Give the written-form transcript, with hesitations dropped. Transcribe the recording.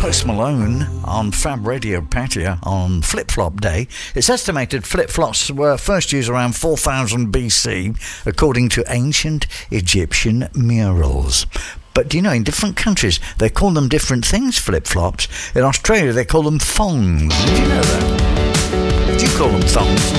Post Malone on Fab Radio Patio on Flip-Flop Day. It's estimated flip-flops were first used around 4000 BC, according to ancient Egyptian murals. But do you know, in different countries, they call them different things, flip-flops. In Australia, they call them thongs. Did you know that? Do you call them thongs?